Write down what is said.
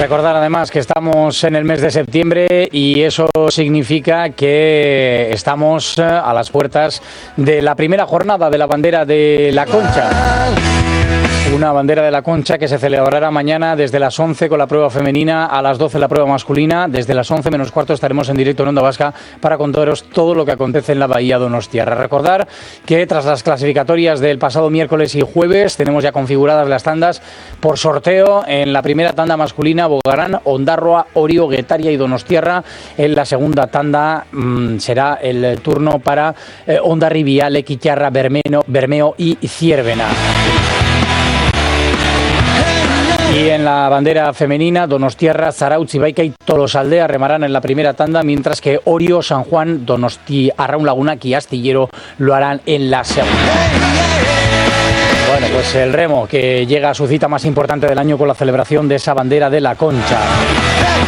Recordar además que estamos en el mes de septiembre y eso significa que estamos a las puertas de la primera jornada de la bandera de la Concha. Una bandera de la Concha que se celebrará mañana desde las 11 con la prueba femenina, a las 12 la prueba masculina. Desde las 11 menos cuarto estaremos en directo en Onda Vasca para contaros todo lo que acontece en la Bahía Donostiarra. Recordar que tras las clasificatorias del pasado miércoles y jueves tenemos ya configuradas las tandas por sorteo. En la primera tanda masculina Bogarán, Ondarroa, Orio, Guetaria y Donostiarra. En la segunda tanda será el turno para Hondarribia, Lequicharra, Bermeo y Ciervena. Y en la bandera femenina, Donostiarra, Zarautz, Ibaica y Tolosaldea remarán en la primera tanda, mientras que Orio, San Juan, Donosti, Arraun Lagunak y Astillero lo harán en la segunda. Bueno, pues el remo que llega a su cita más importante del año con la celebración de esa bandera de la Concha.